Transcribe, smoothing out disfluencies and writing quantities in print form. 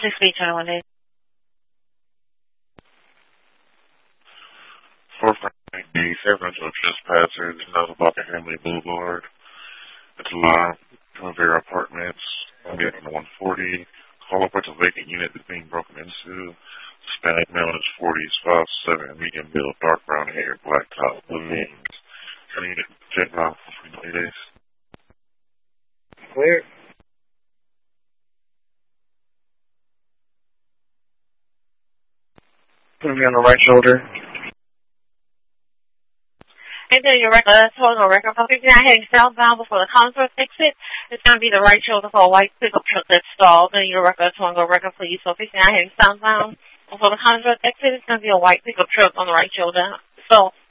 6B21 days. 498 residential trespasser. This is not about Henley Boulevard. It's alarm from Vera Apartments. I'm getting on 140. Call up with a vacant unit that's being broken into. Hispanic male in his 40s, 5'7", medium build, dark brown hair, black top, blue names. Can you check off for 3 days? Clear. Put me on the right shoulder. Into your total record for 59 heading southbound before the Concord exit. It's going to be the right shoulder for a white pickup truck that's stalled. And your record, record please. So 59 heading southbound before the Concord exit. It's going to be a white pickup truck on the right shoulder. So